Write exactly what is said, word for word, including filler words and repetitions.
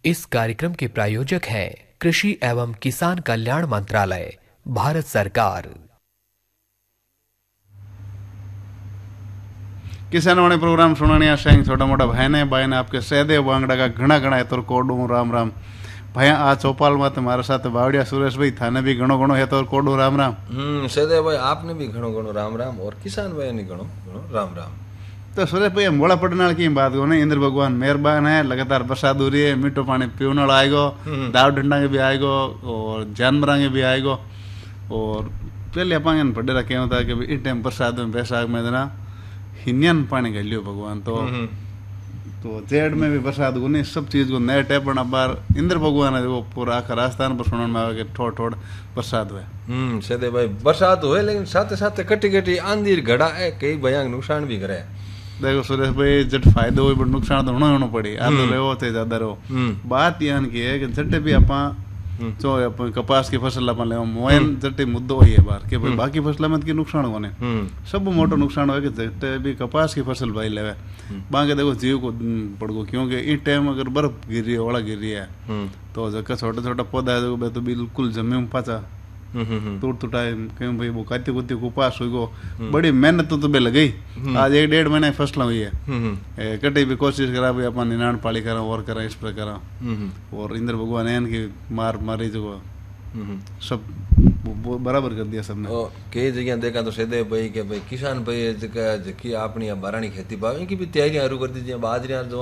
इस कार्यक्रम के प्रायोजक हैं कृषि एवं किसान कल्याण मंत्रालय, भारत सरकार। किसान वाणी प्रोग्राम सुनानी आशा छोटा मोटा भाई ने भाई ने आपके सहदेव बांगड़ा का घना घना हेतु कोडू राम राम भाई आ चौपाल में तुम्हारे साथ बावड़िया सुरेश भाई थाने भी घणो घणो हेतु कोडू राम राम। हम्म सहदेव भाई आपने भी घणो घणो राम राम और किसान भाई ने घणो घणो राम राम। तो सुरेश भाई मोड़ा पड़ने की बात को नहीं, इंद्र भगवान मेहरबान है, लगातार बरसात हो रही है, मीठो पानी पीने वाला आएगो, दाव डंडा के भी आएगो और जानवर के भी आएगो। और पहले अपन पढ़े रखे होता कि इस टाइम बरसात में बैसाख में देना हिन्यन पानी गलियो भगवान तो तो जेठ में भी बरसात को नहीं, सब चीज को नए टैप बार इंद्र भगवान है वो पूरा आखा राजस्थान पर सुनने में आवे कि थोड़ थोड़ बरसात हुए। हम्म सदे भाई बरसात हुए लेकिन साथ साथ कटी कटी आंधी घड़ा है, कई भयांक नुकसान भी करे। देखो सुरेश भाई जट फायदो हो बट नुकसान तो होना होना पड़ी, आ तो रहो थे ज्यादा रहो। बात यान की है कि जटे भी अपा जो अपन कपास की फसल अपन ले मोयन जटे मुद्दो होई है बार कि भाई बाकी फसल में की नुकसान होने सब मोटो नुकसान होए कि जटे भी कपास की फसल भाई लेवे बाकी देखो जीव को पड़गो, क्योंकि इस टाइम अगर बर्फ गिर रही है ओला गिर रही है तो जका छोटा छोटा पौधा है जो तो बिल्कुल जमीन में पाचा टूट टूटाए क्यों भाई वो काती कुत्ती उपास हुई गो बड़ी मेहनत तो बे लगी। आज एक डेढ़ महीने फसल हुई है, कटे भी कोशिश करा भाई अपन निनाण पाली करा और करा इस प्रकार और इंद्र भगवान एन की मार मारी जो सब बराबर कर दिया सबने। कई जगह देखा तो सदे भाई के भाई किसान भाई जकी अपनी बारानी खेती भाव इनकी भी तैयारियां शुरू कर दी, बाजरियां